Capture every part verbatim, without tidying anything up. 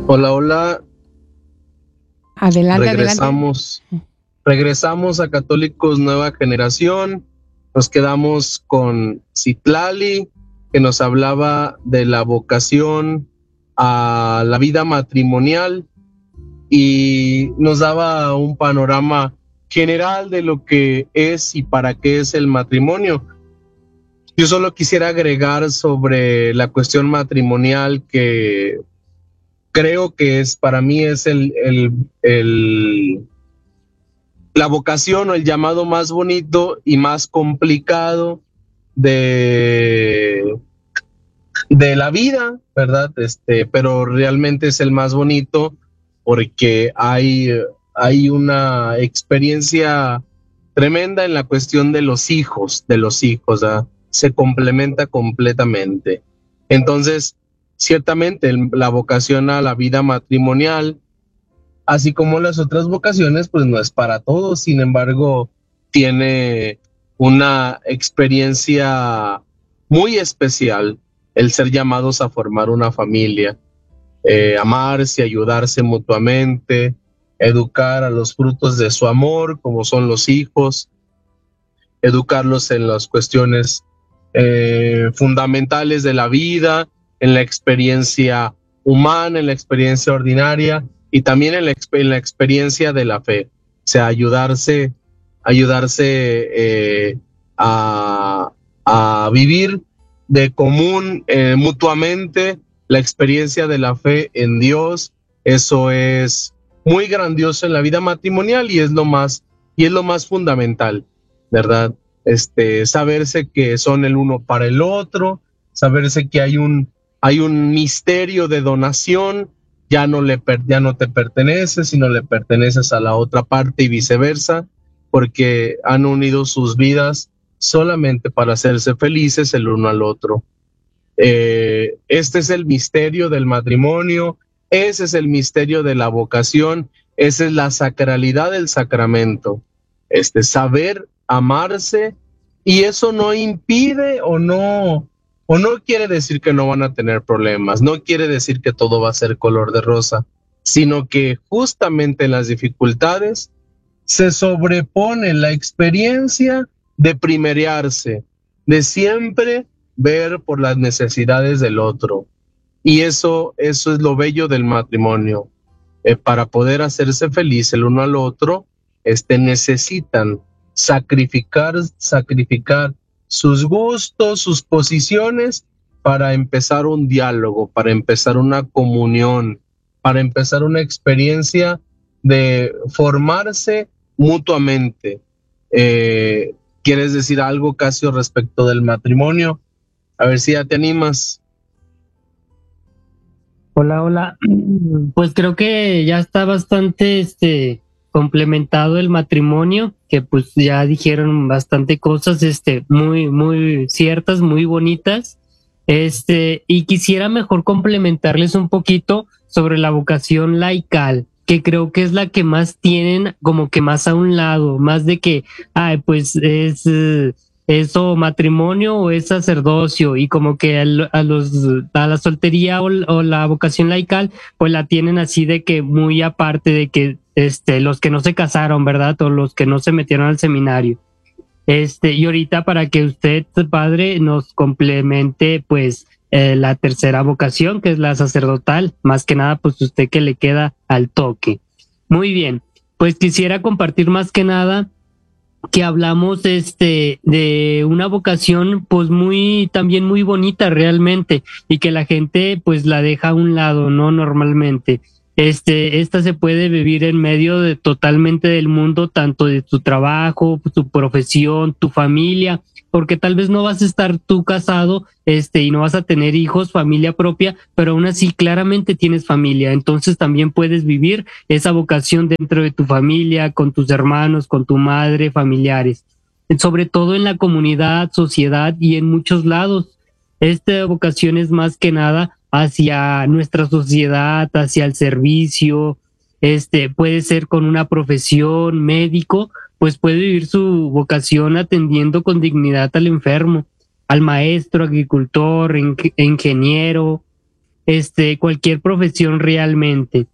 Hola, hola, Adelante, adelante. regresamos, regresamos a Católicos Nueva Generación. Nos quedamos con Citlali, que nos hablaba de la vocación a la vida matrimonial y nos daba un panorama general de lo que es y para qué es el matrimonio. Yo solo quisiera agregar sobre la cuestión matrimonial que creo que es para mí es el, el, el la vocación o el llamado más bonito y más complicado de, de la vida, ¿verdad? Este, pero realmente es el más bonito porque hay, hay una experiencia tremenda en la cuestión de los hijos, de los hijos, ¿verdad? Se complementa completamente. Entonces, ciertamente el, la vocación a la vida matrimonial, así como las otras vocaciones, pues no es para todos, sin embargo, tiene una experiencia muy especial el ser llamados a formar una familia, eh, amarse, ayudarse mutuamente, educar a los frutos de su amor, como son los hijos, educarlos en las cuestiones eh, fundamentales de la vida, en la experiencia humana, en la experiencia ordinaria y también en la, en la experiencia de la fe. O sea, ayudarse, ayudarse eh, a, a, vivir de común eh, mutuamente la experiencia de la fe en Dios. Eso es muy grandioso en la vida matrimonial y es lo más, y es lo más fundamental, ¿verdad? Este, saberse que son el uno para el otro, saberse que hay un, hay un misterio de donación, ya no, le, ya no te perteneces, sino le perteneces a la otra parte y viceversa, porque han unido sus vidas solamente para hacerse felices el uno al otro. Eh, este es el misterio del matrimonio, ese es el misterio de la vocación, esa es la sacralidad del sacramento, este saber amarse, y eso no impide o no o no quiere decir que no van a tener problemas, no quiere decir que todo va a ser color de rosa, sino que justamente en las dificultades se sobrepone la experiencia de primerearse, de siempre ver por las necesidades del otro. Y eso, eso es lo bello del matrimonio. Eh, para poder hacerse feliz el uno al otro, este, necesitan sacrificar, sacrificar sus gustos, sus posiciones para empezar un diálogo, para empezar una comunión, para empezar una experiencia de formarse mutuamente. Eh, ¿Quieres decir algo, Casio, respecto del matrimonio? A ver si ya te animas. Hola, hola. Pues creo que ya está bastante este complementado el matrimonio, que pues ya dijeron bastante cosas este muy muy ciertas, muy bonitas. Este, y quisiera mejor complementarles un poquito sobre la vocación laical, que creo que es la que más tienen como que más a un lado, más de que ay, pues es eh, eso matrimonio o es sacerdocio, y como que a, a los a la soltería o, o la vocación laical pues la tienen así de que muy aparte de que este los que no se casaron, ¿verdad? O los que no se metieron al seminario. Este, y ahorita para que usted, padre, nos complemente pues eh, la tercera vocación, que es la sacerdotal, más que nada pues usted que le queda al toque. Muy bien, pues quisiera compartir más que nada que hablamos este de una vocación pues muy también muy bonita realmente, y que la gente pues la deja a un lado, ¿no? Normalmente este esta se puede vivir en medio de totalmente del mundo, tanto de tu trabajo, tu profesión, tu familia, porque tal vez no vas a estar tú casado este y no vas a tener hijos, familia propia, pero aún así claramente tienes familia, entonces también puedes vivir esa vocación dentro de tu familia, con tus hermanos, con tu madre, familiares, sobre todo en la comunidad, sociedad y en muchos lados. Esta vocación es más que nada hacia nuestra sociedad, hacia el servicio, este puede ser con una profesión, médico, pues puede vivir su vocación atendiendo con dignidad al enfermo, al maestro, agricultor, ingeniero, este, cualquier profesión realmente.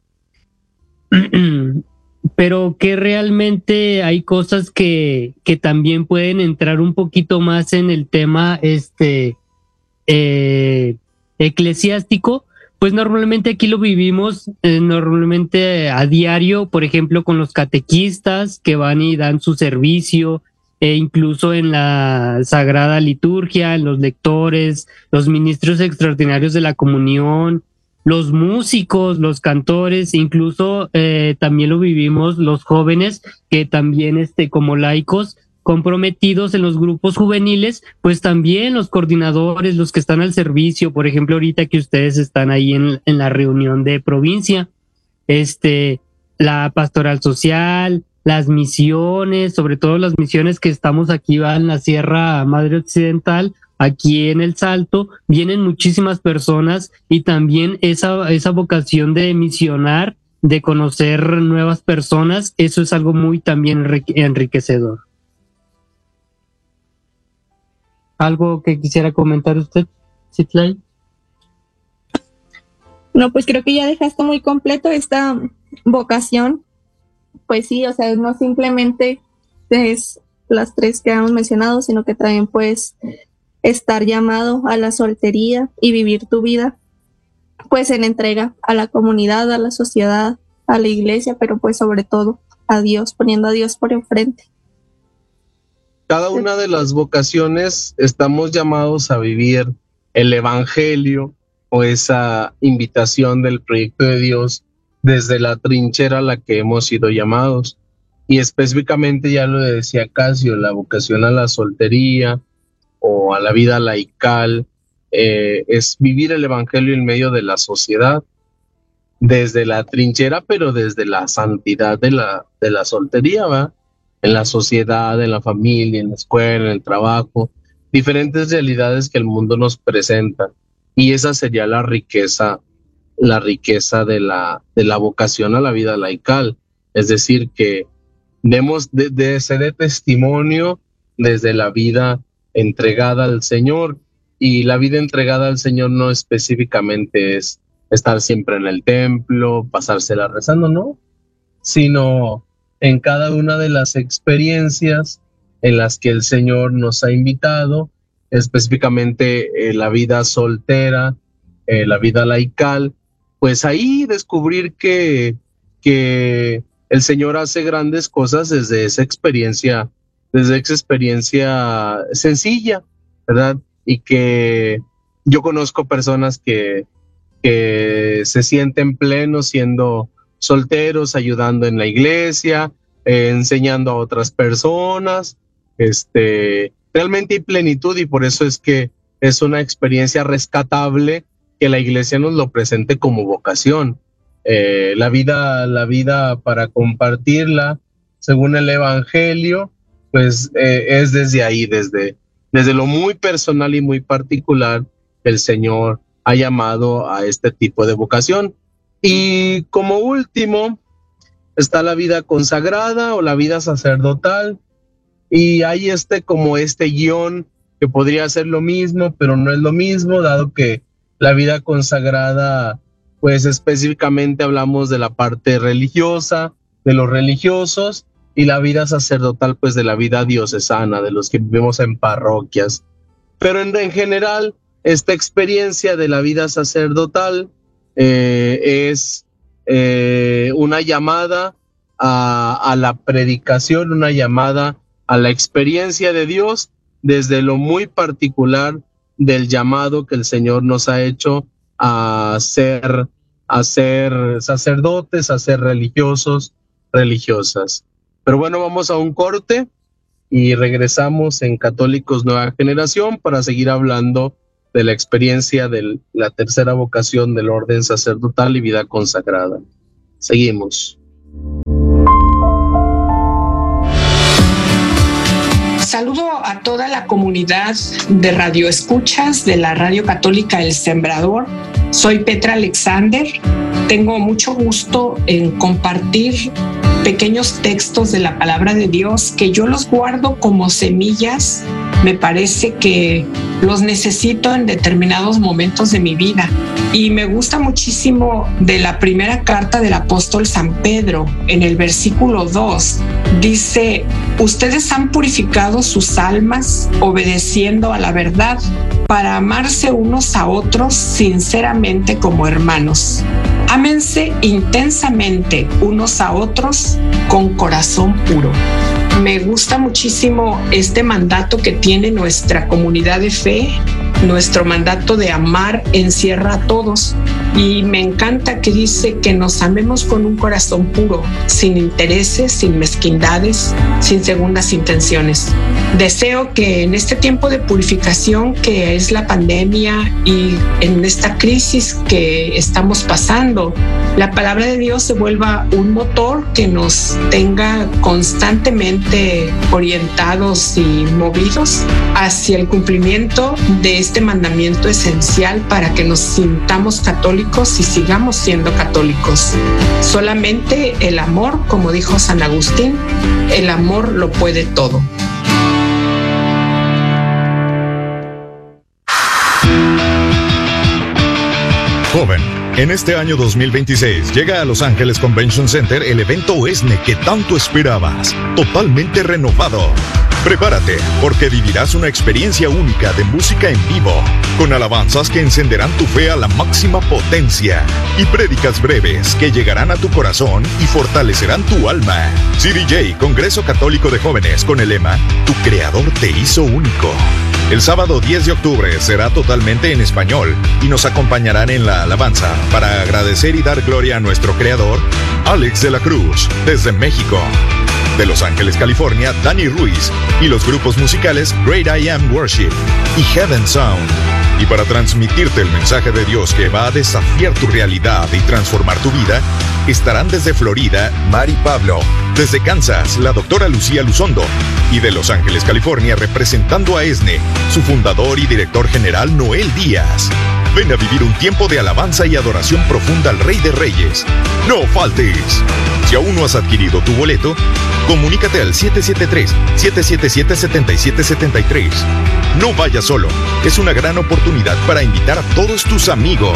Pero que realmente hay cosas que, que también pueden entrar un poquito más en el tema este, eh, eclesiástico, pues normalmente aquí lo vivimos eh, normalmente a diario, por ejemplo, con los catequistas que van y dan su servicio, e incluso en la Sagrada Liturgia, en los lectores, los ministros extraordinarios de la comunión, los músicos, los cantores, incluso eh, también lo vivimos los jóvenes que también este, como laicos comprometidos en los grupos juveniles, pues también los coordinadores, los que están al servicio, por ejemplo, ahorita que ustedes están ahí en, en la reunión de provincia, este, la pastoral social, las misiones, sobre todo las misiones que estamos aquí va en la Sierra Madre Occidental, aquí en El Salto, vienen muchísimas personas y también esa, esa vocación de misionar, de conocer nuevas personas, eso es algo muy también enriquecedor. ¿Algo que quisiera comentar usted, Citlay? No, pues creo que ya dejaste muy completo esta vocación. Pues sí, o sea, no simplemente es las tres que hemos mencionado, sino que también puedes estar llamado a la soltería y vivir tu vida pues en entrega a la comunidad, a la sociedad, a la iglesia, pero pues sobre todo a Dios, poniendo a Dios por enfrente. Cada una de las vocaciones estamos llamados a vivir el evangelio o esa invitación del proyecto de Dios desde la trinchera a la que hemos sido llamados. Y específicamente, ya lo decía Casio, la vocación a la soltería o a la vida laical eh, es vivir el evangelio en medio de la sociedad, desde la trinchera, pero desde la santidad de la, de la soltería, ¿va? En la sociedad, en la familia, en la escuela, en el trabajo, diferentes realidades que el mundo nos presenta. Y esa sería la riqueza, la riqueza de la, de la vocación a la vida laical. Es decir, que debemos de, de ser de testimonio desde la vida entregada al Señor. Y la vida entregada al Señor no específicamente es estar siempre en el templo, pasársela rezando, no, sino en cada una de las experiencias en las que el Señor nos ha invitado, específicamente eh, la vida soltera, eh, la vida laical, pues ahí descubrir que, que el Señor hace grandes cosas desde esa experiencia, desde esa experiencia sencilla, ¿verdad? Y que yo conozco personas que, que se sienten plenos siendo solteros, ayudando en la iglesia, eh, enseñando a otras personas, este, realmente hay plenitud y por eso es que es una experiencia rescatable que la iglesia nos lo presente como vocación. Eh, la vida, la vida para compartirla según el evangelio, pues eh, es desde ahí, desde, desde lo muy personal y muy particular que el Señor ha llamado a este tipo de vocación. Y como último está la vida consagrada o la vida sacerdotal, y hay este como este guión que podría ser lo mismo, pero no es lo mismo, dado que la vida consagrada, pues específicamente hablamos de la parte religiosa, de los religiosos, y la vida sacerdotal, pues de la vida diocesana, de los que vivimos en parroquias. Pero en, en general, esta experiencia de la vida sacerdotal eh, es eh, una llamada a, a la predicación, una llamada a la experiencia de Dios desde lo muy particular del llamado que el Señor nos ha hecho a ser, a ser sacerdotes, a ser religiosos, religiosas. Pero bueno, vamos a un corte y regresamos en Católicos Nueva Generación para seguir hablando de la experiencia de la tercera vocación del orden sacerdotal y vida consagrada. Seguimos. Saludo a toda la comunidad de radioescuchas de la Radio Católica El Sembrador. Soy Petra Alexander. Tengo mucho gusto en compartir pequeños textos de la palabra de Dios que yo los guardo como semillas Me parece que los necesito en determinados momentos de mi vida. Y me gusta muchísimo de la primera carta del apóstol San Pedro, en el versículo dos. Dice, ustedes han purificado sus almas obedeciendo a la verdad para amarse unos a otros sinceramente como hermanos. Ámense intensamente unos a otros con corazón puro. Me gusta muchísimo este mandato que tiene nuestra comunidad de fe. Nuestro mandato de amar encierra a todos y me encanta que dice que nos amemos con un corazón puro, sin intereses, sin mezquindades, sin segundas intenciones. Deseo que en este tiempo de purificación que es la pandemia y en esta crisis que estamos pasando, la palabra de Dios se vuelva un motor que nos tenga constantemente orientados y movidos hacia el cumplimiento de este mandamiento esencial para que nos sintamos católicos y sigamos siendo católicos. Solamente el amor, como dijo San Agustín, el amor lo puede todo. Joven, en este año dos mil veintiséis llega a Los Ángeles Convention Center el evento ESNE que tanto esperabas, totalmente renovado. Prepárate, porque vivirás una experiencia única de música en vivo, con alabanzas que encenderán tu fe a la máxima potencia y prédicas breves que llegarán a tu corazón y fortalecerán tu alma. C D J, Congreso Católico de Jóvenes, con el lema Tu Creador te hizo único. El sábado diez de octubre será totalmente en español y nos acompañarán en la alabanza para agradecer y dar gloria a nuestro Creador, Alex de la Cruz, desde México. De Los Ángeles, California, Dani Ruiz y los grupos musicales Great I Am Worship y Heaven Sound. Y para transmitirte el mensaje de Dios que va a desafiar tu realidad y transformar tu vida, estarán desde Florida, Mari Pablo, desde Kansas, la doctora Lucía Luzondo, y de Los Ángeles, California, representando a ESNE, su fundador y director general Noel Díaz. Ven a vivir un tiempo de alabanza y adoración profunda al Rey de Reyes. ¡No faltes! Si aún no has adquirido tu boleto, comunícate al siete siete tres, siete siete siete, siete siete siete tres. No vayas solo, es una gran oportunidad para invitar a todos tus amigos.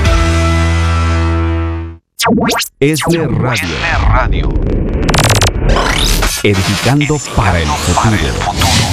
ESNE Radio. Radio. Edificando para el futuro.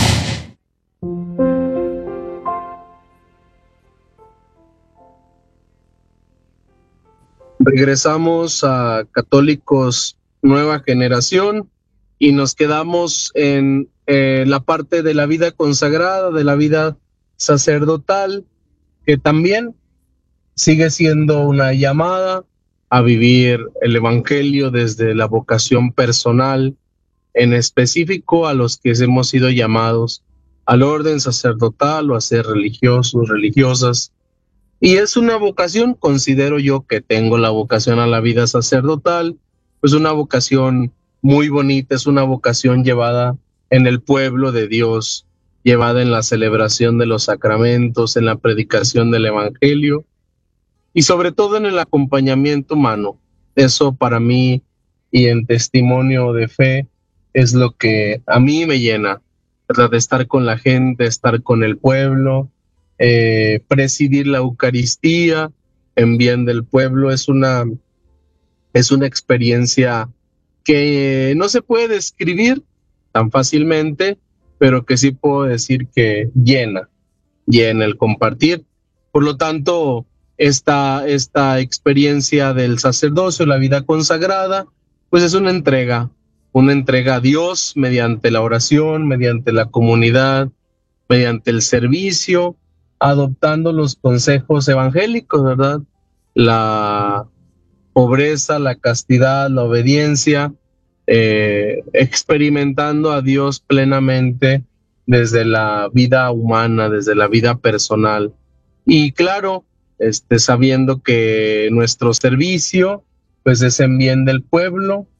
Regresamos a Católicos Nueva Generación y nos quedamos en eh, la parte de la vida consagrada, de la vida sacerdotal, que también sigue siendo una llamada a vivir el Evangelio desde la vocación personal, en específico a los que hemos sido llamados al orden sacerdotal o a ser religiosos, religiosas. Y es una vocación, considero yo que tengo la vocación a la vida sacerdotal, pues una vocación muy bonita, es una vocación llevada en el pueblo de Dios, llevada en la celebración de los sacramentos, en la predicación del Evangelio y sobre todo en el acompañamiento humano. Eso para mí y en testimonio de fe es lo que a mí me llena, ¿verdad? De estar con la gente, estar con el pueblo, Eh, presidir la Eucaristía en bien del pueblo. Es una, es una experiencia que no se puede describir tan fácilmente, pero que sí puedo decir que llena, llena el compartir. Por lo tanto, esta, esta experiencia del sacerdocio, la vida consagrada, pues es una entrega, una entrega a Dios mediante la oración, mediante la comunidad, mediante el servicio, adoptando los consejos evangélicos, ¿verdad? La pobreza, la castidad, la obediencia, eh, experimentando a Dios plenamente desde la vida humana, desde la vida personal. Y claro, este, sabiendo que nuestro servicio pues es en bien del pueblo